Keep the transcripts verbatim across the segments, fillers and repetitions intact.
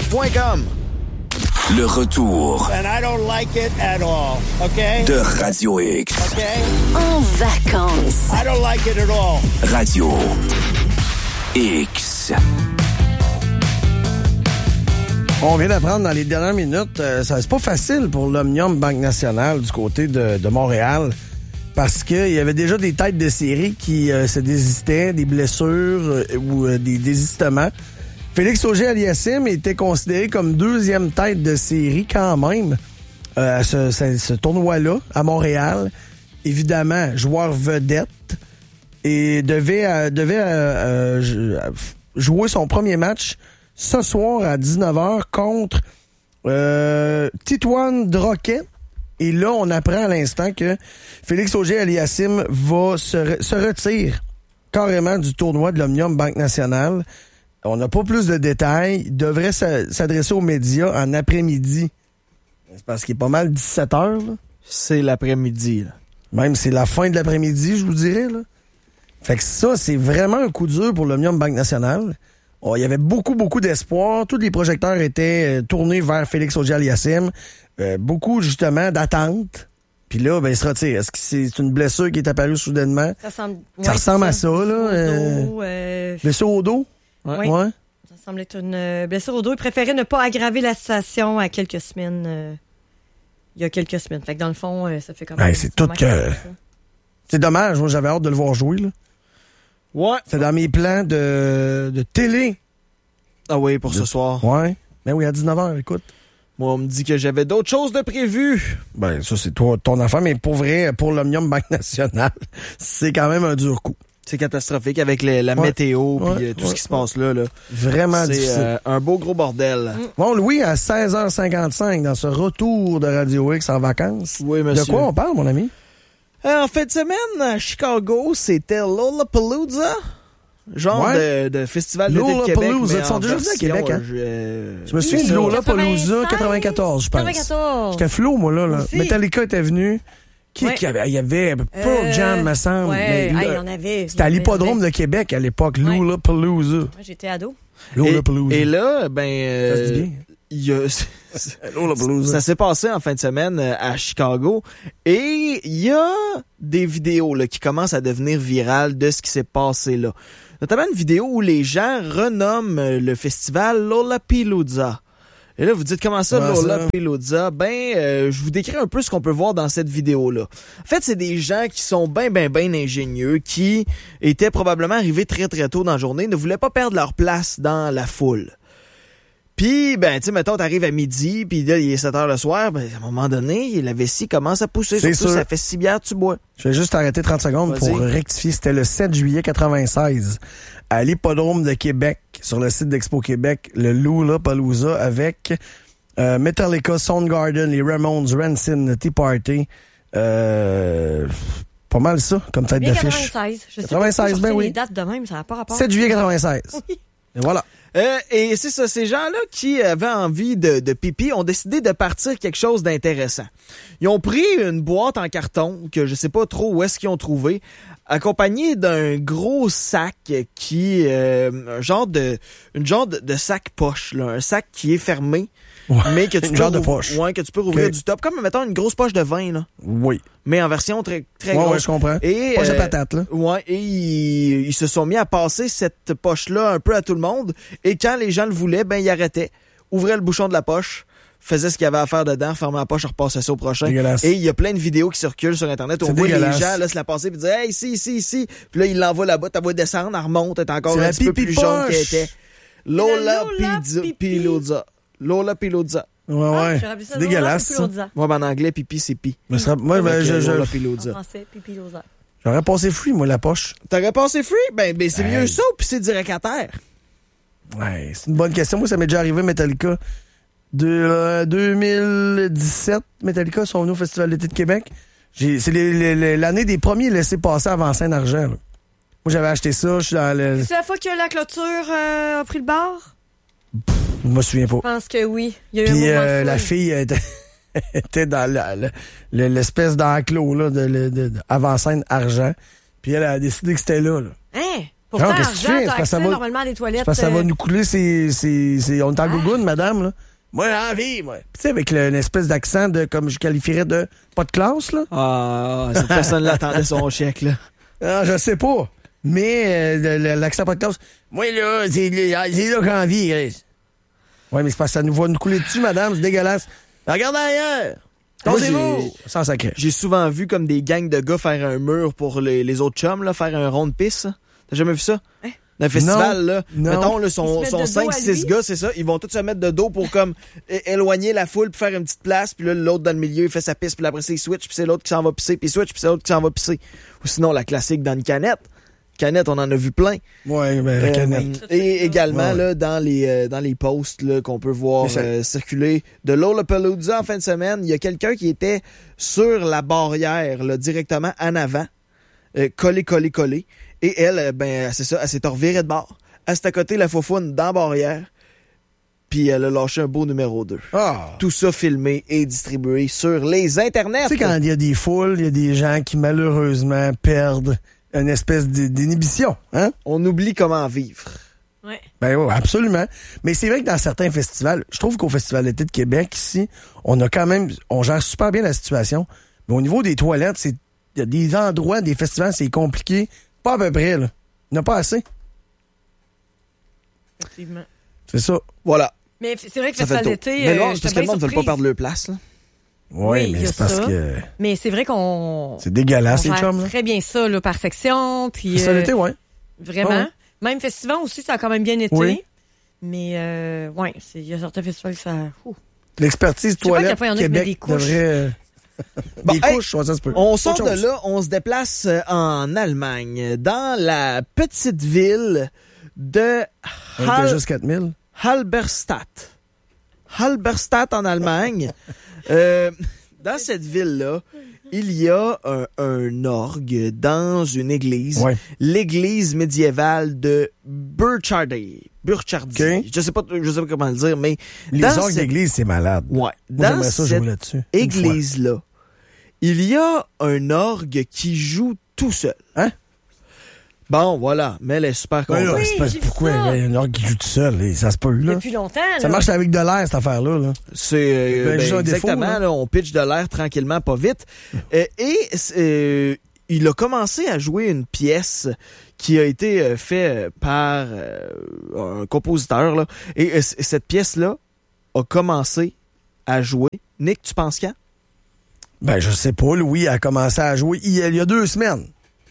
point com. Le retour And I don't like it at all, okay? de Radio X. Okay? En vacances. I don't like it at all. Radio X. On vient d'apprendre dans les dernières minutes, euh, ça c'est pas facile pour l'Omnium Banque Nationale du côté de, de Montréal parce qu'il y avait déjà des têtes de série qui euh, se désistaient, des blessures euh, ou euh, des désistements. Félix Auger-Aliassime était considéré comme deuxième tête de série quand même euh, à ce, ce, ce tournoi-là à Montréal. Évidemment, joueur vedette et devait, euh, devait euh, euh, jouer son premier match ce soir à dix-neuf heures contre euh, Titouan Droquet. Et là, on apprend à l'instant que Félix Auger-Aliassime va se, re- se retire carrément du tournoi de l'Omnium Banque Nationale. On n'a pas plus de détails. Il devrait sa- s'adresser aux médias en après-midi. C'est parce qu'il est pas mal dix-sept heures. Là. C'est l'après-midi, là. Même c'est la fin de l'après-midi, je vous dirais. Là. Fait que ça, c'est vraiment un coup dur pour l'Omnium Banque Nationale. Oh, il y avait beaucoup, beaucoup d'espoir. Tous les projecteurs étaient euh, tournés vers Félix Auger-Aliassime. Euh, beaucoup, justement, d'attente. Puis là, ben, il se retire. Est-ce que c'est une blessure qui est apparue soudainement? Ça, semble, ça ouais, ressemble à ça, blessure là. au Euh... dos, euh... Blessure au dos? Ouais. ouais. Ça semble être une euh, blessure au dos. Il préférait ne pas aggraver la situation à quelques semaines. Euh, il y a quelques semaines. Fait que dans le fond, euh, ça fait quand même... Ouais, c'est tout que... C'est dommage. Moi, j'avais hâte de le voir jouer, là. Ouais. C'est dans mes plans de, de télé. Ah oui, pour de... ce soir. Ouais. Ben oui, à dix-neuf heures, écoute. Moi, on me dit que j'avais d'autres choses de prévues. Ben, ça, c'est toi, ton affaire, mais pour vrai, pour l'Omnium Banque Nationale, c'est quand même un dur coup. C'est catastrophique avec les, la ouais. météo et ouais, tout ouais, ce qui se ouais. passe là. là. Vraiment c'est, difficile. Euh, un beau gros bordel. Mm. Bon, Louis, à seize heures cinquante-cinq, dans ce retour de Radio X en vacances. Oui, monsieur. De quoi on parle, mon ami? Euh, en fin de semaine, à Chicago, c'était Lollapalooza. Genre ouais. de, de festival d'été de Québec. Lollapalooza, ils sont déjà venus à Québec, hein? Je, je me souviens de Lollapalooza quatre-vingt-quatorze, je pense. quatre-vingt-quatorze. J'étais flou, moi, là. là. Aussi. Metallica était venu. Qui, ouais. qui avait? Il y avait Pearl euh, Jam, me semble. Ouais, mais ah, là, il y en avait. c'était à l'hippodrome de Québec à l'époque, ouais. Lollapalooza. Moi, j'étais ado. Lollapalooza. Et, et là, ben... Euh, ça se dit bien. Il y a, ça s'est passé en fin de semaine à Chicago et il y a des vidéos là, qui commencent à devenir virales de ce qui s'est passé là. Notamment une vidéo où les gens renomment le festival Lollapalooza. Et là, vous dites comment ça, ouais, Lollapalooza? Ben, euh, je vous décris un peu ce qu'on peut voir dans cette vidéo-là. En fait, c'est des gens qui sont ben, ben, ben ingénieux, qui étaient probablement arrivés très, très tôt dans la journée, ne voulaient pas perdre leur place dans la foule. Puis, ben, tu sais, mettons, t'arrives à midi, puis là, il est sept heures le soir, ben, à un moment donné, la vessie commence à pousser. C'est surtout, sûr. Ça fait six bières, tu bois. Je vais juste arrêter trente secondes Vas-y. pour rectifier. C'était le sept juillet quatre-vingt-seize, à l'hippodrome de Québec, sur le site d'Expo Québec, le Lollapalooza, avec euh, Metallica, Soundgarden, les Ramones, Rancid, Tea Party. Euh, pas mal ça, comme tête d'affiche. quatre-vingt-seize. Je sais quatre-vingt-seize, pas ben oui. les dates de même, ça n'a pas rapport. sept juillet quatre-vingt-seize. Oui. Et voilà. Euh, et c'est ça, ces gens-là qui avaient envie de, de pipi ont décidé de partir quelque chose d'intéressant. Ils ont pris une boîte en carton, que je sais pas trop où est-ce qu'ils ont trouvé, accompagné d'un gros sac qui, euh, un genre de, une genre de, de sac poche, là, un sac qui est fermé. Ouais, mais que tu une peux genre de rouvrir, poche. Ouais, que tu peux rouvrir okay. du top, comme mettons une grosse poche de vin là. Oui. Mais en version très très ouais, grosse. Ouais, je comprends. Et, poche euh, de patate là. Ouais, et ils, ils se sont mis à passer cette poche là un peu à tout le monde. Et quand les gens le voulaient, ben ils arrêtaient, ouvraient le bouchon de la poche, faisaient ce qu'il y avait à faire dedans, fermaient la poche, repassaient ça au prochain. Dégueulasse. Et il y a plein de vidéos qui circulent sur internet. On voit dégueulasse. les gens là se la passer puis dire hey ici ici ici. Puis là ils l'envoient là-bas, t'as voix descendre, elle remonte, elle est encore c'est un petit peu plus jaune qu'elle était. Lollapalooza. Lollapalooza. Ouais, ouais. Ah, c'est dégueulasse. Ça. Moi, ben, en anglais, pipi, c'est pi. Mais sera... Moi, ben, je, je... En français, pipilosa. J'aurais passé free, moi, la poche. T'aurais passé free? Ben, ben c'est hey. mieux ça ou puis c'est direct à terre? Ouais, c'est une bonne question. Moi, ça m'est déjà arrivé, Metallica. De euh, deux mille dix-sept, Metallica sont venus au Festival d'été de Québec. J'ai, c'est les, les, les, l'année des premiers laissés-passer avant Saint-Argent. Là. Moi, j'avais acheté ça. Je suis dans le... C'est la fois que la clôture euh, a pris le bar? Je me souviens pas. Je pense que oui. Il y a eu Puis un moment euh, de la foule. fille était, était dans la, la, la, l'espèce d'enclos là, de, de, de, de avant-scène argent. Puis elle a décidé que c'était là. là. Hein? Pourtant, Non, qu'est-ce que Argent, tu fais? C'est t'as parce que ça accès va- normalement à des toilettes. Parce que ça va euh, nous couler, c'est, c'est, c'est, on est en Ah. gougoune, madame, là. Moi, j'ai envie, moi. Puis, tu sais, avec le- l'espèce d'accent de, comme je qualifierais de pas de classe, là. Ah, cette personne-là attendait son chèque, là. Ah, je sais pas. Mais, euh, le- le- l'accent pas de classe. Moi, là, c'est, c'est là que j'ai envie, Chris. Ouais, mais c'est parce que ça nous va nous couler dessus, madame, c'est dégueulasse. Regardez ailleurs. Moi, Tournez-vous. j'ai- Sans sacré. J'ai souvent vu comme des gangs de gars faire un mur pour les, les autres chums, là, faire un rond de pisse. Là. T'as jamais vu ça? Hein? Dans un festival, là. Non. Mettons, là, Ils sont, se mettent sont de dos cinq à six lui? gars, c'est ça. Ils vont tous se mettre de dos pour comme é- éloigner la foule puis faire une petite place. Puis là, l'autre dans le milieu, il fait sa pisse. Puis après, ça, il switch. Puis c'est l'autre qui s'en va pisser. Puis il switch. Puis c'est l'autre qui s'en va pisser. Ou sinon, la classique dans une canette. Canette, on en a vu plein. Ouais, ben, la Euh, canette. et également Ouais. là dans les euh, dans les posts là, qu'on peut voir Mais ça- euh, circuler de Lollapalooza en fin de semaine, il y a quelqu'un qui était sur la barrière là, directement en avant, euh, collé collé collé, et elle euh, ben c'est ça, elle s'est revirée de bord, elle s'est à côté la faufoune dans la barrière, puis elle a lâché un beau numéro deux. Ah. Tout ça filmé et distribué sur les internets. Tu sais, quand il y a des foules, il y a des gens qui, malheureusement, perdent une espèce d- d'inhibition, hein? On oublie comment vivre. Ouais. Ben oui, absolument. Mais c'est vrai que dans certains festivals, je trouve qu'au Festival d'été de Québec, ici, on a quand même, on gère super bien la situation. Mais au niveau des toilettes, c'est, il y a des endroits, des festivals, c'est compliqué. Pas à peu près, là. Il n'y en a pas assez. Effectivement. C'est ça. Voilà. Mais f- c'est vrai que Ça fait Festival le tour. d'été. Mais euh, là, c'est j'étais parce que le bien monde ne veut pas surprise. perdre leur place. Là. Oui, Oui, mais il y a c'est parce ça. que Mais c'est vrai qu'on. c'est dégueulasse, on les gère chums, là. très bien ça, là, par section. Puis, Festival euh, d'été, ouais. Vraiment. Ah ouais. Même festival aussi, ça a quand même bien été. Oui. Mais, euh, ouais, c'est- il y a certains festivals que ça. Ouh. L'expertise sais pas à quel toilette point il y en a qui mettent Québec des couches. devrait... euh, Bon, des hey, couches, ouais, ça se peut. On sort Autre de chose. là, on se déplace euh, en Allemagne, dans la petite ville de On était Hal- juste quatre mille. Halberstadt. Halberstadt en Allemagne. Euh, dans cette ville-là, il y a un, un orgue dans une église, Ouais. l'église médiévale de Burchardy. Burchardy. Ok. Je sais pas, je sais pas comment le dire, mais Les dans orgues cette- d'église, c'est malade. Ouais, Moi, dans j'aimerais ça cette jouer là-dessus. une fois. église-là, il y a un orgue qui joue tout seul. Hein? Bon, voilà, mais elle est super Ben contente. là, Oui, c'est pas- j'ai vu pourquoi ça. il y a un orgue qui joue tout seul? et Ça se peut, là. Depuis longtemps, là. Ça marche avec de l'air, cette affaire-là. Là. C'est euh, Ben, ben, juste un défaut, exactement, là. là, on pitch de l'air tranquillement, pas vite. Euh, et euh, il a commencé à jouer une pièce qui a été euh, faite par euh, un compositeur. Là, et euh, c- cette pièce-là a commencé à jouer. Nick, tu penses quand? Ben, je sais pas. Louis a commencé à jouer il y a, il y a deux semaines.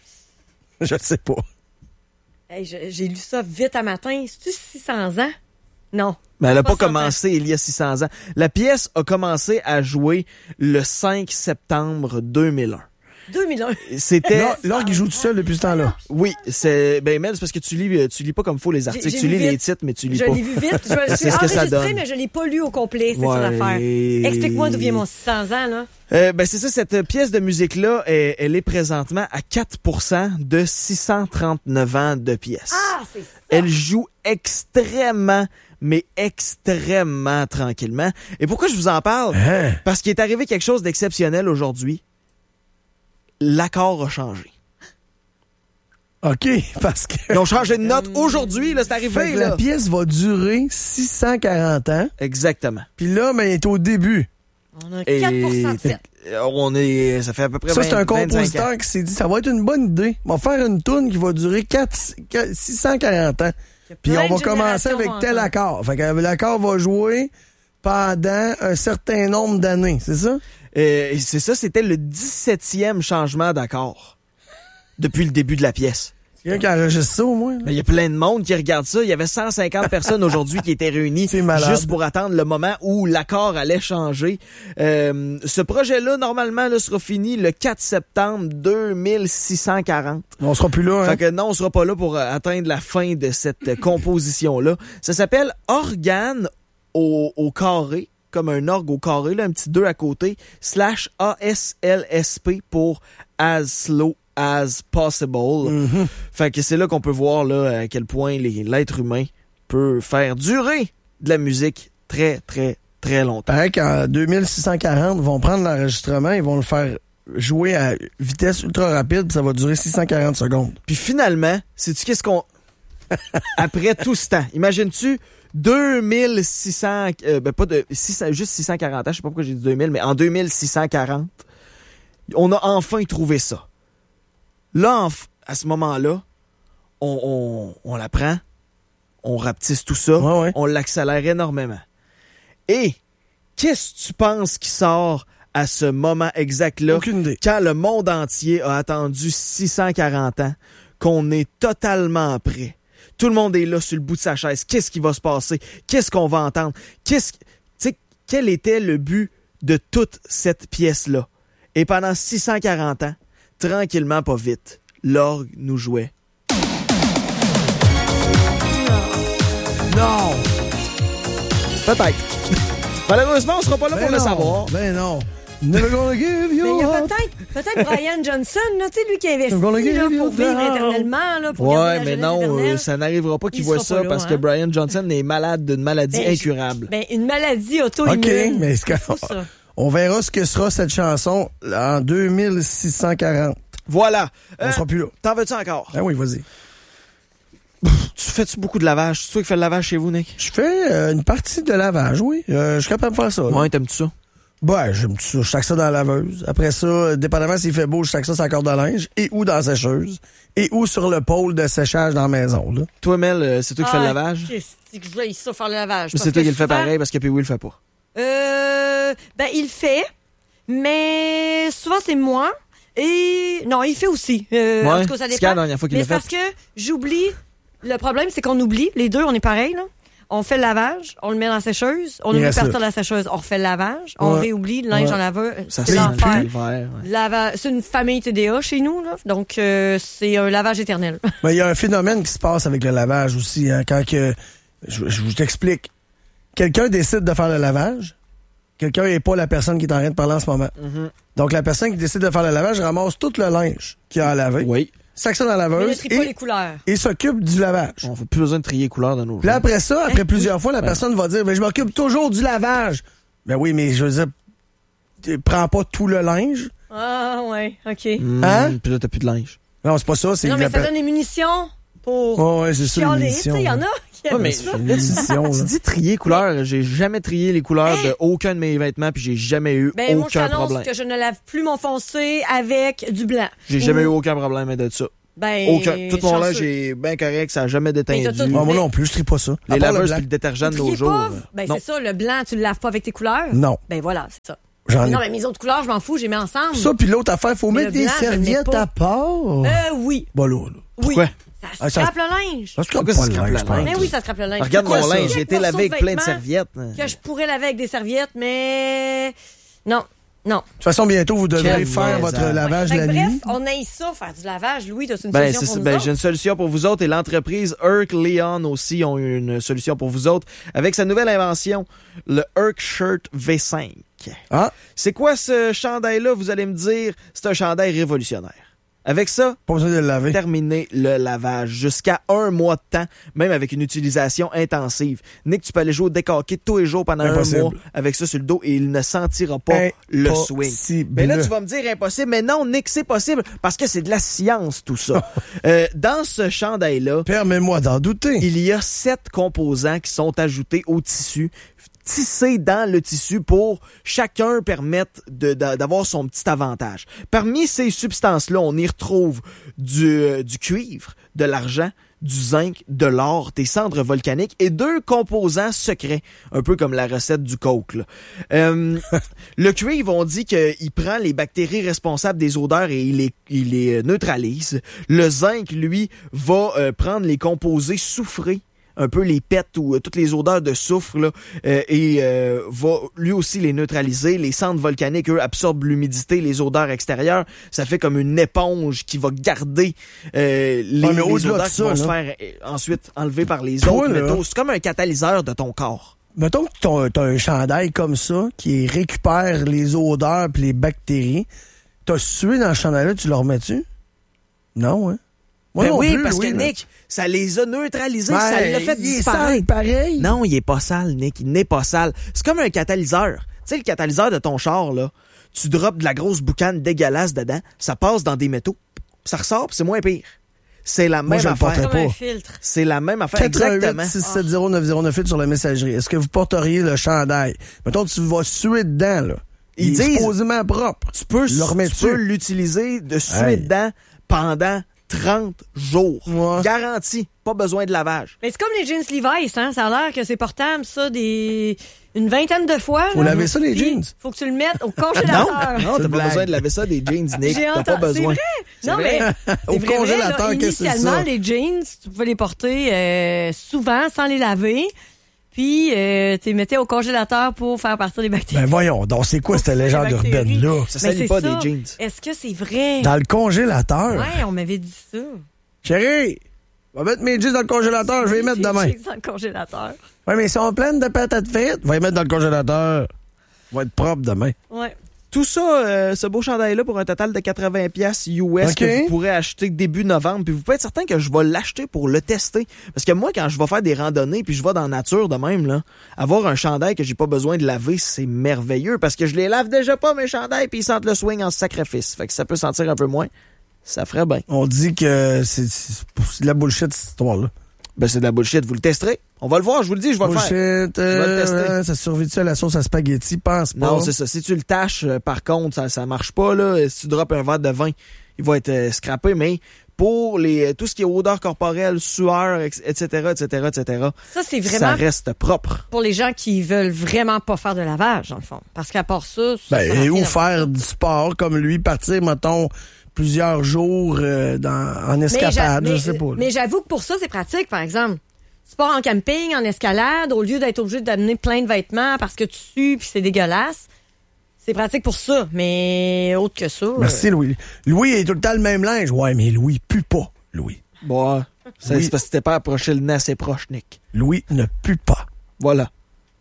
Je sais pas. Hey, je- j'ai lu ça vite à matin. C'est-tu six cents ans? Non. Mais elle n'a pas Pas cent ans. commencé il y a six cents ans. La pièce a commencé à jouer le cinq septembre deux mille un. deux mille un. C'était... Là, l'orgue, il joue tout seul depuis ce temps-là. Oui, c'est ben Mel, c'est parce que tu lis tu lis pas comme faut les articles, j'ai tu lu lis les vite. titres mais tu lis Je pas. l'ai vu vite. Je me C'est suis ce que ça enregistré, donne. mais je l'ai pas lu au complet. C'est Ouais. ça l'affaire. Explique-moi d'où vient mon six cents ans, là. Euh, ben c'est ça, cette pièce de musique là, elle, elle est présentement à quatre pour cent de six cent trente-neuf ans de pièce. Ah, c'est ça. Elle joue extrêmement mais extrêmement tranquillement. Et pourquoi je vous en parle? Hein? Parce qu'il est arrivé quelque chose d'exceptionnel aujourd'hui. L'accord a changé. OK, parce que... Ils ont changé de note aujourd'hui, là, c'est Fait arrivé, que là. la pièce va durer six cent quarante ans. Exactement. Puis là, ben, il est au début. On a Et- quatre pour cent de sept. Euh, On est, ça fait à peu près Ça, c'est vingt, un vingt-cinq ans. compositeur qui s'est dit, ça va être une bonne idée. On va faire une toune qui va durer quatre, quatre- six cent quarante ans. Puis plein on va de commencer générations avec vont tel entendre. accord. Fait que l'accord va jouer pendant un certain nombre d'années, c'est ça? Euh, et c'est ça, c'était le dix-septième changement d'accord depuis le début de la pièce. Il y a quelqu'un qui enregistre ça au moins. là? Il y a plein de monde qui regarde ça. Il y avait cent cinquante personnes aujourd'hui qui étaient réunies C'est malade. juste pour attendre le moment où l'accord allait changer. Euh, ce projet-là, normalement, là, sera fini le quatre septembre deux mille six cent quarante. On sera plus là, hein? Fait que non, on sera pas là pour euh, atteindre la fin de cette euh, composition-là. Ça s'appelle Organe au, au carré, comme un orgue au carré, là, un petit deux à côté, slash A S L S P pour As Slow as Possible. Mm-hmm. Fait que c'est là qu'on peut voir là, à quel point les- l'être humain peut faire durer de la musique très, très, très longtemps. Pareil qu'en deux mille six cent quarante, ils vont prendre l'enregistrement, ils vont le faire jouer à vitesse ultra rapide, puis ça va durer six cent quarante secondes. Puis finalement, sais-tu qu'est-ce qu'on... Après tout ce temps, imagines-tu deux mille six cents... Euh, ben pas de... six cents, juste six cent quarante ans, je sais pas pourquoi j'ai dit deux mille, mais en deux mille six cent quarante, on a enfin trouvé ça. Là, en, à ce moment-là, on, on, on la prend, on rapetisse tout ça, ouais, ouais. on l'accélère énormément. Et qu'est-ce que tu penses qui sort à ce moment exact-là? Aucune idée. Quand le monde entier a attendu six cent quarante ans, qu'on est totalement prêt. Tout le monde est là sur le bout de sa chaise. Qu'est-ce qui va se passer? Qu'est-ce qu'on va entendre? Qu'est-ce, tu sais, quel était le but de toute cette pièce-là? Et pendant six cent quarante ans, tranquillement, pas vite, l'orgue nous jouait. Non! Peut-être. Malheureusement, on sera pas là ben pour non, le savoir. Ben non. Never gonna give you Mais il y a up. peut-être, peut-être Brian Johnson, là, tu sais, lui qui a investi gonna give là, you pour vivre down. éternellement, là, pour garder Ouais, la mais jeunesse non, éternelle. euh, ça n'arrivera pas qu'il Il voit sera ça pas là, parce hein. que Brian Johnson est malade d'une maladie Ben, incurable. Ben, une maladie auto-immune. OK, mais c'est fou, ça. on verra ce que sera cette chanson en deux mille six cent quarante. Voilà. On Euh, sera plus là. T'en veux-tu encore? Ah oui, vas-y. Tu fais-tu beaucoup de lavage? C'est toi qui fais le lavage chez vous, Nick? Je fais euh, une partie de lavage, oui. Euh, je suis capable de faire ça. là. Ouais, t'aimes-tu ça? Ben, j'aime tout ça. Je sac ça dans la laveuse. Après ça, euh, dépendamment s'il fait beau, je sac ça sur la corde à linge et ou dans la sécheuse et ou sur le pôle de séchage dans la maison. Là. Toi, Mel, euh, c'est toi qui fais le Ah, lavage? qu'est-ce que j'aille ça faire le lavage? Ou Parce c'est toi que qui le fais souvent- pareil parce que Pee Wee le fait pas? Euh, ben, il le fait, mais souvent c'est moi. Et non, il fait aussi. Euh, Ouais, en tout cas, ça c'est dépend. quand la dernière fois qu'il Mais l'a c'est parce que j'oublie. Le problème, c'est qu'on oublie. Les deux, on est pareil, là. On fait le lavage, on le met dans la sécheuse, on Il oublie reste partir là. de la sécheuse, on refait le lavage, on Ouais. réoublie le linge Ouais. en laveur. Ça C'est sent l'enfer. le verre, ouais. Lava- C'est une famille T D A chez nous, là. Donc, euh, c'est un lavage éternel. Mais il y a un phénomène qui se passe avec le lavage aussi. Hein, quand que je, je vous t'explique. Quelqu'un décide de faire le lavage. Quelqu'un n'est pas la personne qui est en train de parler en ce moment. Mm-hmm. Donc, la personne qui décide de faire le lavage ramasse tout le linge qu'il a à laver, Oui. sac ça dans la Mais ne laveuse trie pas les et, couleurs. et s'occupe du lavage. On fait plus besoin de trier les couleurs dans nos Puis là, jours. après ça, après Hein? plusieurs fois, la personne va dire, mais je m'occupe toujours du lavage. Ben oui, mais je veux dire, tu prends pas tout le linge. Ah, ouais, OK. Mmh, Hein? Puis là, t'as plus de linge. Non, c'est pas ça, c'est Non, mais la ça per- donne des munitions pour Oh, ouais, c'est ça, une chialer. Tu munition. sais, il y en a qui aiment Ouais, mais ça. Une munition, Tu là. dis trier les couleurs. J'ai jamais trié les couleurs de aucun de mes vêtements puis j'ai jamais eu Ben, moi, je aucun t'annonce problème. que je ne lave plus mon foncé avec du blanc. J'ai jamais eu Ou- aucun problème de ça. Ben, Aucun. Tout mon chanceux. linge est bien correct, ça a jamais Mais détendu. t'as tout- Ah, moi non plus, je trie pas ça. À Les part le laveuses blanc. puis le détergent de Vous nos triez jours. pas? euh, Ben, non. c'est ça, le blanc, tu le laves pas avec tes couleurs? Non. Ben voilà, c'est ça. J'en Mais ai non, mais mes autres couleurs, je m'en fous, je les mets ensemble. ça, puis l'autre affaire, faut Mais mettre le des blanc, je le mets serviettes pas. à part. Euh, oui. Bon, là, là. Oui. Pourquoi? Ça Ah, ça- scrape le linge. Ça se scrape Pourquoi pas ça le scrape linge, le je pense. linge? Mais oui, ça scrape le linge. Regarde Pourquoi mon ça? linge, j'ai été Morceau lavé avec de plein de vêtements serviettes. Que je pourrais laver avec des serviettes, mais non, non. De toute façon, bientôt, vous devrez Quel faire niaisage. votre lavage Fait que la bref, nuit. on aime ça, faire du lavage. Louis, t'as une Ben, solution c'est pour ça. nous Ben, autres? j'ai une solution pour vous autres et l'entreprise Herc Leon aussi ont une solution pour vous autres avec sa nouvelle invention, le Herc Shirt V cinq. Ah, C'est quoi ce chandail-là? Vous allez me dire, c'est un chandail révolutionnaire. Avec ça, pas besoin de le laver. terminer le lavage jusqu'à un mois de temps, même avec une utilisation intensive. Nick, tu peux aller jouer au décaqué tous les jours pendant Impossible. un mois avec ça sur le dos et il ne sentira pas le swing. Impossible. Mais là, tu vas me dire impossible. Mais non, Nick, c'est possible parce que c'est de la science, tout ça. euh, dans ce chandail-là, Permets-moi d'en douter. il y a sept composants qui sont ajoutés au tissu, tissés dans le tissu pour chacun permettre de, de- d'avoir son petit avantage. Parmi ces substances-là, on y retrouve du, euh, du cuivre, de l'argent, du zinc, de l'or, des cendres volcaniques et deux composants secrets, un peu comme la recette du coke. Là. Euh, le cuivre, on dit qu'il prend les bactéries responsables des odeurs et il les, il les neutralise. Le zinc, lui, va euh, prendre les composés soufrés, un peu les pets ou euh, toutes les odeurs de soufre là, euh, et euh, va lui aussi les neutraliser. Les cendres volcaniques, eux, absorbent l'humidité, les odeurs extérieures. Ça fait comme une éponge qui va garder euh, les, Ouais, mais les au-delà odeurs de qui ça, vont se là. faire euh, ensuite enlever par les Toi, autres là. métaux. C'est comme un catalyseur de ton corps. Mettons que t'as, t'as un chandail comme ça qui récupère les odeurs puis les bactéries. T'as sué dans le chandail-là, tu le remets-tu? Non, hein? Moi Ben non oui, plus, parce Louis, que là. Nick, ça les a neutralisés, Ouais, ça l'a fait il est disparaître. sale, pareil. Non, il est pas sale, Nick. Il n'est pas sale. C'est comme un catalyseur. Tu sais, le catalyseur de ton char, là, tu drops de la grosse boucane dégueulasse dedans, ça passe dans des métaux, ça ressort, puis c'est moins pire. C'est la Moi, même je le affaire. porterais Comme un pas. filtre. C'est la même affaire, exactement. six sept zéro neuf zéro neuf huit sur la messagerie. Est-ce que vous porteriez le chandail? Mettons, tu vas suer dedans, là. Ils Il est disent- supposément propre. Tu peux, Le remettre tu peux dessus. l'utiliser de suer Hey. dedans pendant trente jours. Ouais. Garanti. Pas besoin de lavage. Mais c'est comme les jeans Levi's, hein? Ça a l'air que c'est portable, ça, des... une vingtaine de fois. Faut là. laver ça, les Puis, jeans. faut que tu le mettes au Non, congélateur. non, C'est t'as une pas blague. besoin de laver ça des jeans, Nick. J'ai T'as pas entendu- besoin. C'est vrai. Non, vrai. mais Au c'est vrai, congélateur, là, qu'est-ce que c'est initialement, ça? les jeans, tu pouvais les porter euh, souvent sans les laver. Puis, euh, tu les mettais au congélateur pour faire partir les bactéries. Ben voyons, donc c'est quoi cette Pour légende les bactéries. urbaine-là? Ça Mais salit c'est pas ça. des jeans. Est-ce que c'est vrai? Dans le congélateur? Ouais, on m'avait dit ça. Chérie, va mettre mes jeans dans le congélateur, je vais les mettre J'ai demain. les jeans dans le congélateur. Ouais, mais ils sont pleines de patates frites. Va les mettre dans le congélateur. Va être propre demain. Ouais. Tout ça, euh, ce beau chandail-là, pour un total de quatre-vingts piastres U S OK. que vous pourrez acheter début novembre. Puis vous pouvez être certain que je vais l'acheter pour le tester. Parce que moi, quand je vais faire des randonnées puis je vais dans la nature de même, là, avoir un chandail que j'ai pas besoin de laver, c'est merveilleux. Parce que je les lave déjà pas, mes chandails, puis ils sentent le swing en sacrifice. Fait que ça peut sentir un peu moins. Ça ferait bien. On dit que c'est c'est- c'est de la bullshit, cette histoire-là. Ben, c'est de la bullshit. Vous le testerez. On va le voir, je vous le dis, je vais le faire. Bullshit, Je vais le euh, tester. ouais, ça survit-tu à la sauce à spaghetti? Pense pas. Non, c'est ça. Si tu le tâches, euh, par contre, ça, ça marche pas, là. Si tu droppes un verre de vin, il va être euh, scrappé, mais pour les, tout ce qui est odeur corporelle, sueur, et cetera, et cetera, et cetera, Ça, c'est ça vraiment reste propre. pour les gens qui veulent vraiment pas faire de lavage, dans le fond. Parce qu'à part ça... ça Ben, sert à et ou rien. faire du sport comme lui, partir, mettons, plusieurs jours euh, dans, en Mais j'a- escapade, mais- je sais pas. là. Mais j'avoue que pour ça, c'est pratique, par exemple. Tu pars en camping, en escalade, au lieu d'être obligé d'amener plein de vêtements parce que tu sues puis c'est dégueulasse. C'est pratique pour ça, mais autre que ça... Merci, Louis. Louis est tout le temps le même linge. Ouais, mais Louis pue pas, Louis. Bon, c'est Oui. c'est parce que t'es pas approché le nez assez proche, Nick. Louis ne pue pas. Voilà,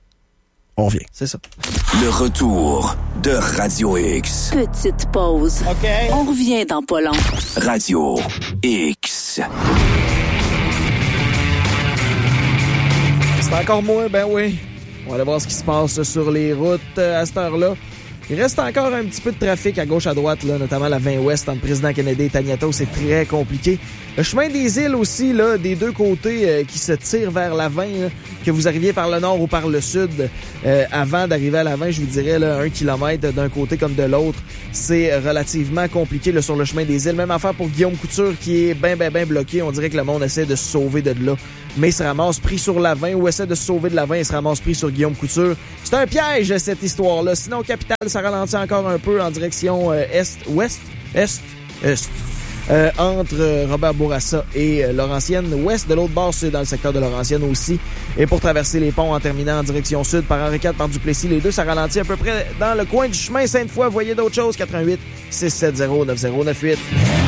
On revient. c'est ça. Le retour de Radio X. Petite pause. OK? On revient dans pas long. Radio X. C'est encore moins, ben oui. On va aller voir ce qui se passe sur les routes euh, à cette heure-là. Il reste encore un petit peu de trafic à gauche à droite, là, notamment la vingt ouest entre Président Kennedy et Taniato. C'est très compliqué. Le chemin des îles aussi, là, des deux côtés euh, qui se tirent vers la vingt, là, que vous arriviez par le nord ou par le sud, euh, avant d'arriver à la vingt, je vous dirais là, un kilomètre d'un côté comme de l'autre. C'est relativement compliqué là, sur le chemin des îles. Même affaire pour Guillaume Couture qui est ben, ben, ben bloqué. On dirait que le monde essaie de se sauver de là. Mais il se ramasse pris sur la vingt ou essaie de se sauver de la vingt et se ramasse pris sur Guillaume Couture. C'est un piège, cette histoire-là. Sinon, Capitale, ça ralentit encore un peu en direction euh, est-ouest. Est, est. Euh, entre euh, Robert Bourassa et euh, Laurentienne. Ouest, de l'autre bord, c'est dans le secteur de Laurentienne aussi. Et pour traverser les ponts en terminant en direction sud par Henri quatre, par Duplessis, les deux, ça ralentit à peu près dans le coin du chemin Sainte-Foy. Voyez d'autres choses, quatre un huit, six sept zéro, neuf zéro neuf huit.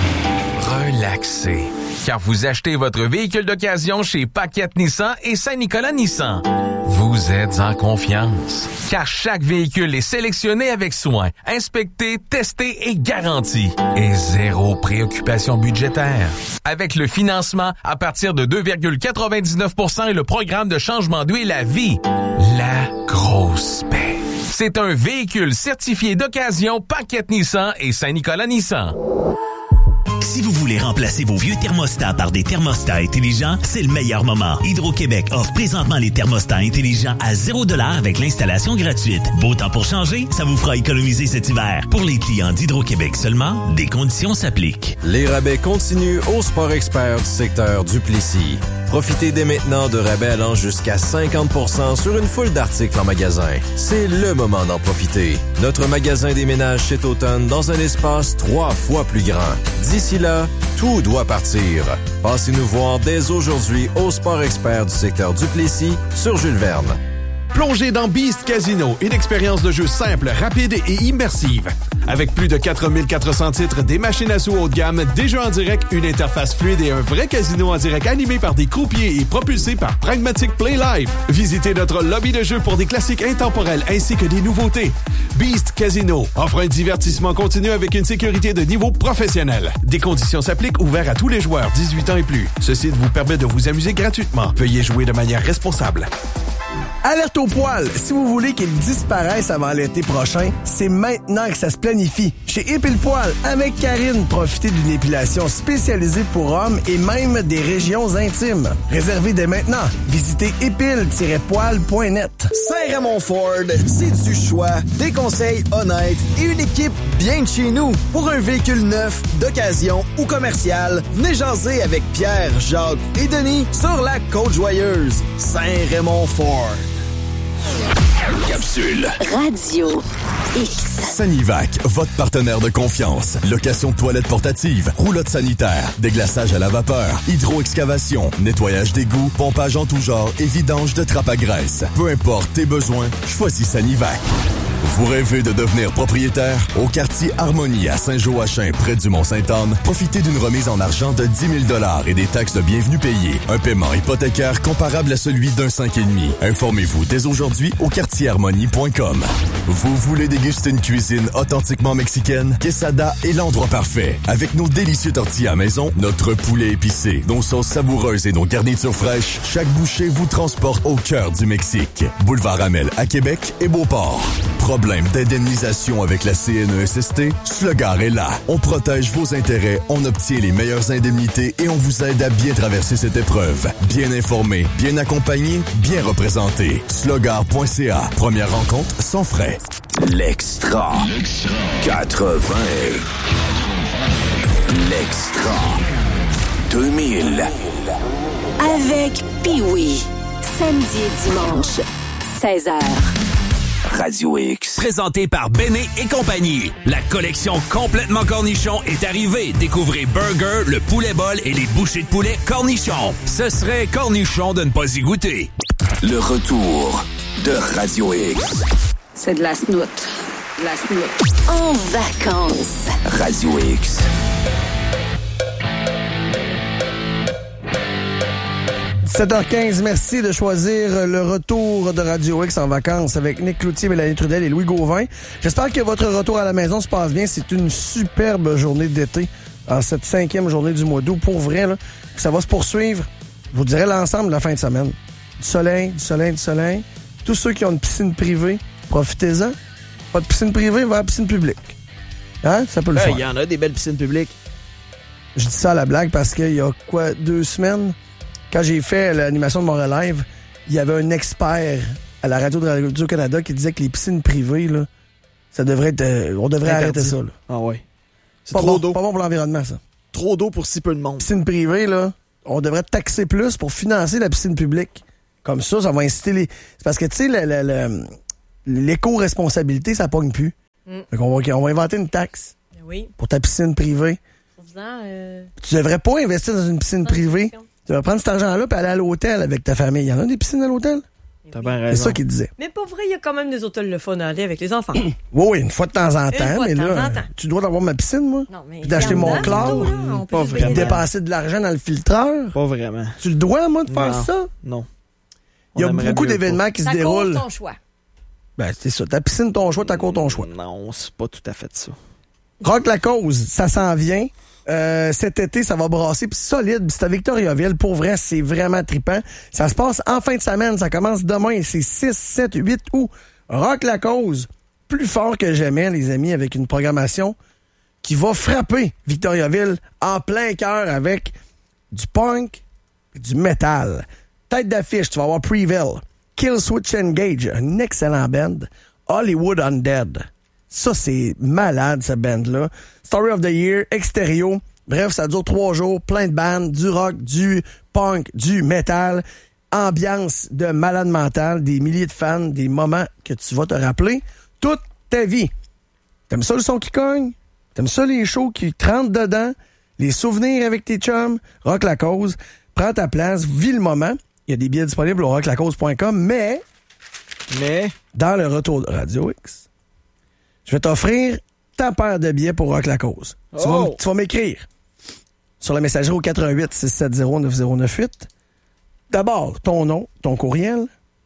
Relaxez, car vous achetez votre véhicule d'occasion chez Paquette Nissan et Saint-Nicolas Nissan. Vous êtes en confiance, car chaque véhicule est sélectionné avec soin, inspecté, testé et garanti. Et zéro préoccupation budgétaire. Avec le financement à partir de deux virgule quatre-vingt-dix-neuf pour cent et le programme de changement d'huile à vie, la grosse paix. C'est un véhicule certifié d'occasion Paquette Nissan et Saint-Nicolas Nissan. Si vous voulez remplacer vos vieux thermostats par des thermostats intelligents, c'est le meilleur moment. Hydro-Québec offre présentement les thermostats intelligents à zéro dollar avec l'installation gratuite. Beau temps pour changer, ça vous fera économiser cet hiver. Pour les clients d'Hydro-Québec seulement, des conditions s'appliquent. Les rabais continuent au Sport Expert du secteur Duplessis. Profitez dès maintenant de rabais allant jusqu'à cinquante pour cent sur une foule d'articles en magasin. C'est le moment d'en profiter. Notre magasin déménage cet automne dans un espace trois fois plus grand. D'ici là, tout doit partir. Passez-nous voir dès aujourd'hui au Sport Expert du secteur Duplessis sur Jules Verne. Plongez dans Beast Casino, une expérience de jeu simple, rapide et immersive. Avec plus de quatre mille quatre cents titres, des machines à sous haut de gamme, des jeux en direct, une interface fluide et un vrai casino en direct animé par des croupiers et propulsé par Pragmatic Play Live. Visitez notre lobby de jeu pour des classiques intemporels ainsi que des nouveautés. Beast Casino offre un divertissement continu avec une sécurité de niveau professionnel. Des conditions s'appliquent, ouverts à tous les joueurs dix-huit ans et plus. Ce site vous permet de vous amuser gratuitement. Veuillez jouer de manière responsable. Alerte au poil! Si vous voulez qu'il disparaisse avant l'été prochain, c'est maintenant que ça se planifie. Chez Épile Poil, avec Karine, profitez d'une épilation spécialisée pour hommes et même des régions intimes. Réservez dès maintenant. Visitez épile tiret poil point net. Saint-Raymond Ford, c'est du choix, des conseils honnêtes et une équipe bien de chez nous. Pour un véhicule neuf, d'occasion ou commercial, venez jaser avec Pierre, Jacques et Denis sur la Côte-Joyeuse. Saint-Raymond Ford. Capsule. Radio X. Sanivac, votre partenaire de confiance. Location de toilettes portatives, roulotte sanitaire, déglaçage à la vapeur, hydro-excavation, nettoyage d'égouts, pompage en tout genre et vidange de trappe à graisse. Peu importe tes besoins, choisis Sanivac. Vous rêvez de devenir propriétaire? Au quartier Harmonie à Saint-Joachim, près du Mont-Sainte-Anne, profitez d'une remise en argent de dix mille dollars et des taxes de bienvenue payées. Un paiement hypothécaire comparable à celui d'un cinq virgule cinq. Informez-vous dès aujourd'hui au quartier harmonie point com. Vous voulez déguster une cuisine authentiquement mexicaine? Quesada est l'endroit parfait. Avec nos délicieux tortillas maison, notre poulet épicé, nos sauces savoureuses et nos garnitures fraîches, chaque bouchée vous transporte au cœur du Mexique. Boulevard Amel à Québec et Beauport. Problème d'indemnisation avec la C N E S S T? Slogar est là. On protège vos intérêts, on obtient les meilleures indemnités et on vous aide à bien traverser cette épreuve. Bien informé, bien accompagné, bien représenté. slogar point c a. Première rencontre sans frais. L'extra. quatre-vingts. L'extra. deux mille. Avec Pee-Wee. Samedi et dimanche, seize heures. Radio X. Présenté par Béné et compagnie. La collection complètement cornichon est arrivée. Découvrez Burger, le poulet bol et les bouchées de poulet cornichon. Ce serait cornichon de ne pas y goûter. Le retour de Radio X. C'est de la snout. De la snout. En vacances. Radio X. sept heures quinze, merci de choisir le retour de Radio X en vacances avec Nick Cloutier, Mélanie Trudel et Louis Gauvin. J'espère que votre retour à la maison se passe bien. C'est une superbe journée d'été en cette cinquième journée du mois d'août. Pour vrai, là, ça va se poursuivre, je vous dirais l'ensemble de la fin de semaine. Du soleil, du soleil, du soleil. Tous ceux qui ont une piscine privée, profitez-en. Pas de piscine privée, va à la piscine publique. Hein? Ça peut le ouais, faire. Il y en a des belles piscines publiques. Je dis ça à la blague parce qu'il y a quoi, deux semaines... Quand j'ai fait l'animation de Montréal Live, il y avait un expert à la radio de Radio-Canada qui disait que les piscines privées, là, ça devrait être... Euh, on devrait Interdit. arrêter ça. Là. Ah ouais. C'est pas trop bon, d'eau. Pas bon pour l'environnement, ça. Trop d'eau pour si peu de monde. Piscine privée, là, on devrait taxer plus pour financer la piscine publique. Comme ça, ça va inciter les... C'est parce que, tu sais, le, le, le, l'éco-responsabilité, ça pogne plus. Mm. Fait qu'on va, on va inventer une taxe oui. pour ta piscine privée. Euh... Tu devrais pas investir dans une piscine privée. Tu vas prendre cet argent-là et aller à l'hôtel avec ta famille. Il y en a des piscines à l'hôtel? T'as bien raison. C'est ça qu'il disait. Mais pas vrai, il y a quand même des hôtels le fun à aller avec les enfants. oui, oui, une fois de temps en temps. Une mais fois de là, temps en temps. Tu dois avoir ma piscine, moi? Non, mais. Puis d'acheter mon chlore. Pas Puis de dépasser de l'argent dans le filtreur. Pas vraiment. Tu le dois, moi, de faire non. ça? Non. Il y a beaucoup d'événements pas. qui se ta déroulent. Ta cour, ton choix. Ben, c'est ça. Ta piscine, ton choix, ta cour, ton choix. Non, c'est pas tout à fait ça. Rock la cause, ça s'en vient. Euh, cet été, ça va brasser pis solide. Pis c'est à Victoriaville. Pour vrai, c'est vraiment trippant. Ça se passe en fin de semaine. Ça commence demain. C'est six, sept, huit août. Rock la cause. Plus fort que jamais, les amis, avec une programmation qui va frapper Victoriaville en plein cœur avec du punk et du métal. Tête d'affiche, tu vas avoir Prevail, Kill Switch Engage, un excellent band, Hollywood Undead. Ça, c'est malade, cette band-là. Story of the Year, Extérieur. Bref, ça dure trois jours. Plein de bandes, du rock, du punk, du métal. Ambiance de malade mental, des milliers de fans, des moments que tu vas te rappeler toute ta vie. T'aimes ça le son qui cogne? T'aimes ça les shows qui te rentrent dedans? Les souvenirs avec tes chums? Rock la cause. Prends ta place, vis le moment. Il y a des billets disponibles au rock la cause point com, mais... Mais... Dans le retour de Radio X... Je vais t'offrir ta paire de billets pour Rock la cause. Oh. Tu, vas, tu vas m'écrire sur la messagerie au quatre un huit, six sept zéro, neuf zéro neuf huit. D'abord, ton nom, ton courriel.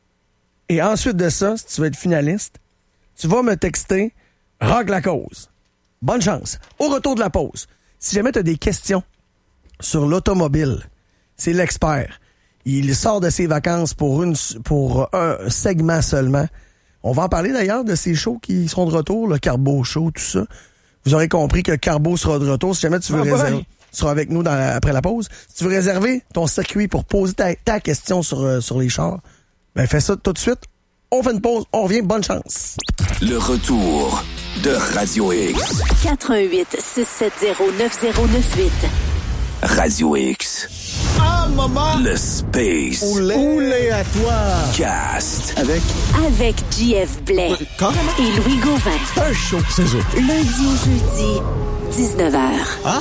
Et ensuite de ça, si tu veux être finaliste, tu vas me texter Rock la cause. Bonne chance. Au retour de la pause, si jamais tu as des questions sur l'automobile, c'est l'expert. Il sort de ses vacances pour une pour un segment seulement. On va en parler d'ailleurs de ces shows qui seront de retour, le Carbo Show, tout ça. Vous aurez compris que Carbo sera de retour. Si jamais tu veux ah réserver, ouais. tu seras avec nous dans la, après la pause. Si tu veux réserver ton circuit pour poser ta, ta question sur, euh, sur les chars, ben fais ça tout de suite. On fait une pause, on revient, bonne chance. Le retour de Radio X. quatre un huit six sept zéro neuf zéro neuf huit. Radio X. Ah, maman! Le Space. Oulé, Oulé à toi! Cast. Avec? Avec J F Blais. Euh, carrément? Et Louis Gauvin. C'est un show, c'est ça. Lundi au jeudi, dix-neuf heures. Ah?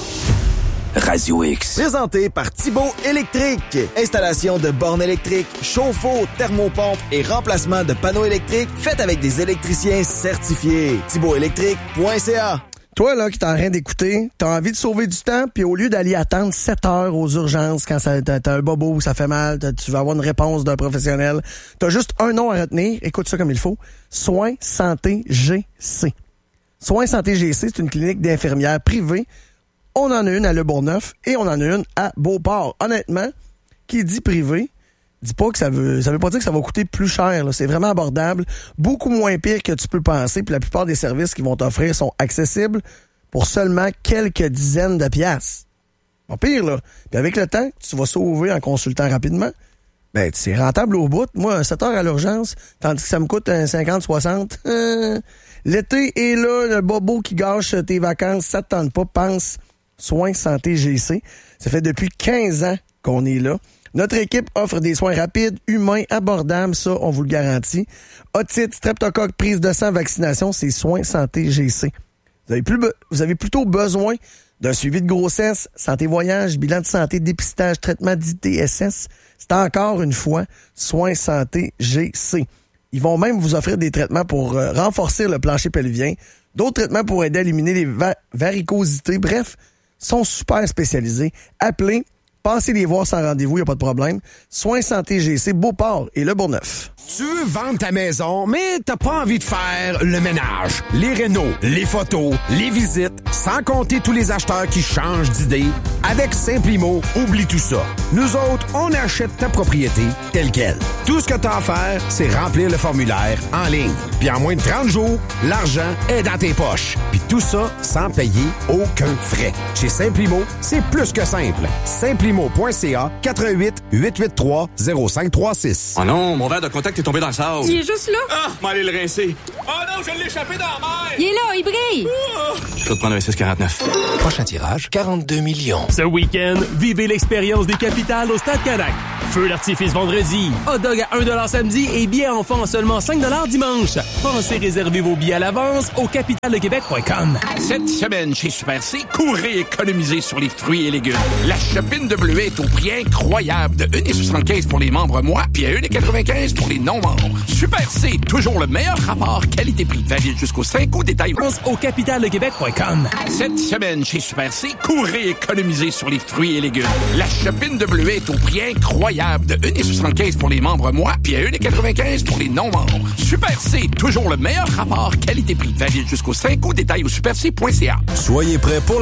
Radio X. Présenté par Thibaut Électrique. Installation de bornes électriques, chauffe-eau, thermopompe et remplacement de panneaux électriques faites avec des électriciens certifiés. Thibaut Électrique point C A. Toi, là, qui t'es en train d'écouter, t'as envie de sauver du temps, puis au lieu d'aller attendre sept heures aux urgences quand ça, t'as, t'as un bobo, ça fait mal, tu vas avoir une réponse d'un professionnel, t'as juste un nom à retenir, écoute ça comme il faut, Soins Santé G C. Soins Santé G C, c'est une clinique d'infirmières privée. On en a une à Le Bourgneuf et on en a une à Beauport. Honnêtement, qui dit privé, dis pas que ça veut ça veut pas dire que ça va coûter plus cher. Là. C'est vraiment abordable, beaucoup moins pire que tu peux penser. Puis la plupart des services qu'ils vont t'offrir sont accessibles pour seulement quelques dizaines de piastres. Pas pire, là. Puis avec le temps, tu vas sauver en consultant rapidement. Ben, c'est rentable au bout. Moi, sept heures à l'urgence, tandis que ça me coûte un cinquante soixante. Euh, l'été est là, le bobo qui gâche tes vacances, ça te tente pas, pense Soins Santé G C. Ça fait depuis quinze ans qu'on est là. Notre équipe offre des soins rapides, humains, abordables, ça, on vous le garantit. Otite, streptocoque, prise de sang, vaccination, c'est Soins Santé G C. Vous avez, plus be- vous avez plutôt besoin d'un suivi de grossesse, santé voyage, bilan de santé, dépistage, traitement d'I T S S. C'est encore une fois Soins Santé G C. Ils vont même vous offrir des traitements pour euh, renforcer le plancher pelvien, d'autres traitements pour aider à éliminer les va- varicosités. Bref, sont super spécialisés. Appelez, passez les voir sans rendez-vous, il n'y a pas de problème. Soins Santé G C, Beauport et Le Bourgneuf. Tu veux vendre ta maison, mais t'as pas envie de faire le ménage, les rénaux, les photos, les visites, sans compter tous les acheteurs qui changent d'idée. Avec Simplimo, oublie tout ça. Nous autres, on achète ta propriété telle quelle. Tout ce que t'as à faire, c'est remplir le formulaire en ligne. Puis en moins de trente jours, l'argent est dans tes poches. Puis tout ça sans payer aucun frais. Chez Simplimo, c'est plus que simple. Simplimo point C A, quatre un huit, huit huit trois, zéro cinq trois six. Oh non, mon verre de contact est tombé dans le sable. Il est juste là. Ah, m'en aller le rincer. Oh non, je l'ai échappé dans la mer. Il est là, il brille. Ah. Je vais te prendre un six quarante-neuf. Prochain tirage, quarante-deux millions. Ce week-end, vivez l'expérience des capitales au Stade Canac. Feu d'artifice vendredi, hot dog à un dollar samedi et billets enfants à seulement cinq dollars dimanche. Pensez réserver vos billets à l'avance au capital de québec point com. Cette semaine, chez Super C, courez économiser sur les fruits et légumes. La chopine de bleuet est au prix incroyable de un virgule soixante-quinze pour les membres mois puis à un virgule quatre-vingt-quinze pour les non-membres. Super C, toujours le meilleur rapport qualité-prix. Valide jusqu'au cinq août, détail au capital de québec point com. Cette semaine, chez Super C, courez économiser sur les fruits et légumes. La chopine de bleuet est au prix incroyable de un virgule soixante-quinze pour les membres mois puis à un virgule quatre-vingt-quinze pour les non-membres. Super C, toujours le meilleur rapport qualité-prix. Valide jusqu'au cinq août, détail au super c point c a. Soyez prêts pour